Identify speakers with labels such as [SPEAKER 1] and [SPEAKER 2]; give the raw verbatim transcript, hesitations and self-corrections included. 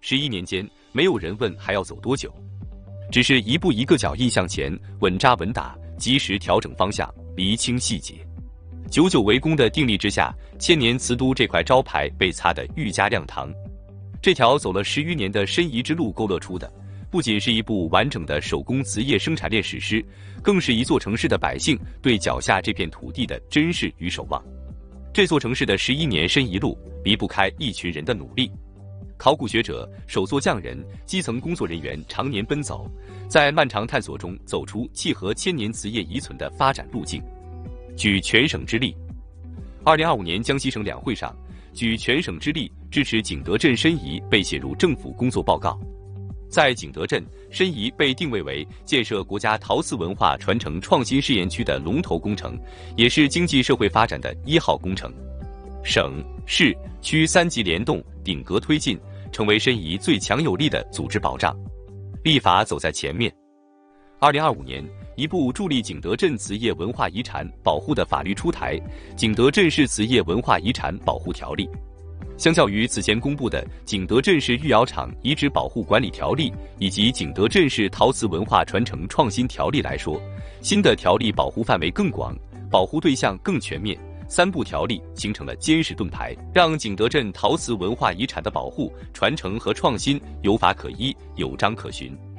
[SPEAKER 1] 十一年间，没有人问还要走多久，只是一步一个脚印向前，稳扎稳打，及时调整方向，厘清细节。久久为功的定力之下，千年瓷都这块招牌被擦得愈加亮堂。这条走了十余年的申遗之路勾勒出的，不仅是一部完整的手工瓷业生产链史诗，更是一座城市的百姓对脚下这片土地的珍视与守望。这座城市的十一年申遗路，离不开一群人的努力。考古学者、手作匠人、基层工作人员常年奔走，在漫长探索中走出契合千年瓷业遗存的发展路径。举全省之力，二零二五年江西省两会上，举全省之力支持景德镇申遗被写入政府工作报告。在景德镇，申遗被定位为建设国家陶瓷文化传承创新试验区的龙头工程，也是经济社会发展的一号工程。省、市、区三级联动，顶格推进，成为申遗最强有力的组织保障。立法走在前面。二零二五年，一部助力景德镇瓷业文化遗产保护的法律出台，《景德镇市瓷业文化遗产保护条例》。相较于此前公布的《景德镇市御窑厂遗址保护管理条例》以及《景德镇市陶瓷文化传承创新条例》来说，新的条例保护范围更广，保护对象更全面。三部条例形成了坚实盾牌，让景德镇陶瓷文化遗产的保护、传承和创新有法可依、有章可循。